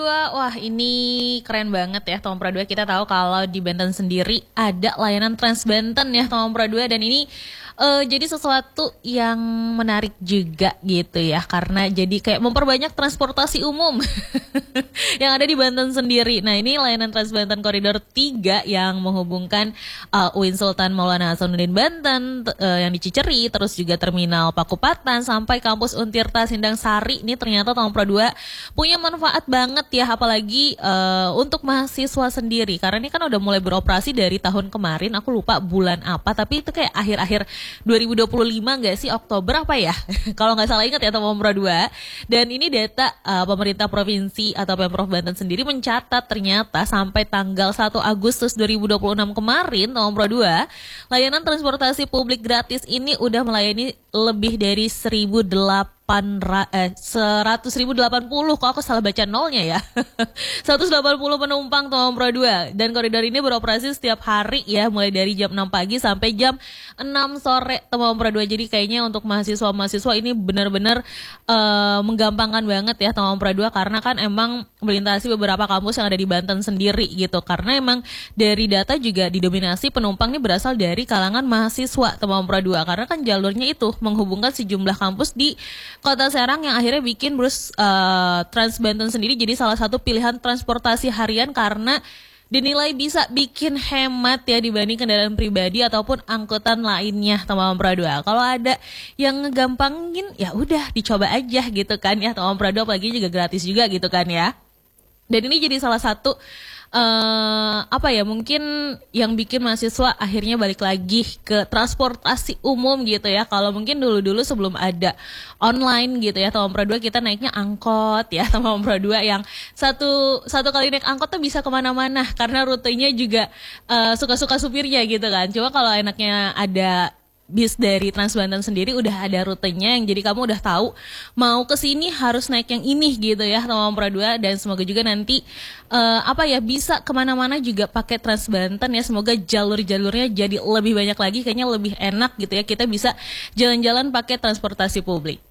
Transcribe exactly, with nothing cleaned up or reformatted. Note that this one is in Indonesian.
Dua, wah ini keren banget ya Tomang Pradua. Kita tahu kalau di Banten sendiri ada layanan Trans Banten ya Tomang Pradua, dan ini uh, jadi sesuatu yang menarik juga gitu ya, karena jadi kayak memperbanyak transportasi umum yang ada di Banten sendiri. Nah, ini layanan Trans Banten Koridor tiga yang menghubungkan uh, U I N Sultan Maulana Hasanuddin Banten uh, yang di Ciceri, terus juga Terminal Pakupatan sampai kampus Untirta Sindang Sari. Ini ternyata Tomang Pradua punya manfaat banget ya, apalagi uh, untuk mahasiswa sendiri, karena ini kan udah mulai beroperasi dari tahun kemarin. Aku lupa bulan apa, tapi itu kayak akhir-akhir dua ribu dua puluh lima nggak sih, Oktober apa ya kalau nggak salah ingat ya Tomang Pradua. Dan ini data uh, pemerintah provinsi atau Pemprov Banten sendiri mencatat ternyata sampai tanggal satu Agustus dua ribu dua puluh enam kemarin Tomang Pradua, layanan transportasi publik gratis ini udah melayani lebih dari seribu delapan eh, seratus ribu delapan puluh, kok aku salah baca nolnya ya seratus delapan puluh penumpang Tomang Pradua. Dan koridor ini beroperasi setiap hari ya, mulai dari jam enam pagi sampai jam enam sore Tomang Pradua. Jadi kayaknya untuk mahasiswa-mahasiswa ini benar-benar uh, menggampangkan banget ya Tomang Pradua, karena kan emang melintasi beberapa kampus yang ada di Banten sendiri gitu. Karena emang dari data juga didominasi penumpang ini berasal dari kalangan mahasiswa Tomang Pradua, karena kan jalurnya itu menghubungkan sejumlah kampus di Kota Serang, yang akhirnya bikin Bruce uh, Trans Banten sendiri jadi salah satu pilihan transportasi harian, karena dinilai bisa bikin hemat ya dibanding kendaraan pribadi ataupun angkutan lainnya Tomang Pradua. Kalau ada yang ngegampangin ya udah dicoba aja gitu kan ya Tomang Pradua, apalagi juga gratis juga gitu kan ya. Dan ini jadi salah satu uh, apa ya, mungkin yang bikin mahasiswa akhirnya balik lagi ke transportasi umum gitu ya. Kalau mungkin dulu-dulu sebelum ada online gitu ya Tomang Pradua, kita naiknya angkot ya Tomang Pradua, yang satu satu kali naik angkot tuh bisa kemana-mana karena rutenya juga uh, suka-suka supirnya gitu kan. Cuma kalau enaknya ada bis dari Trans Banten sendiri udah ada rutenya, yang jadi kamu udah tahu mau ke sini harus naik yang ini gitu ya Tomang Pradua. Dan semoga juga nanti uh, apa ya bisa kemana-mana juga pakai Trans Banten ya. Semoga jalur-jalurnya jadi lebih banyak lagi, kayaknya lebih enak gitu ya, kita bisa jalan-jalan pakai transportasi publik.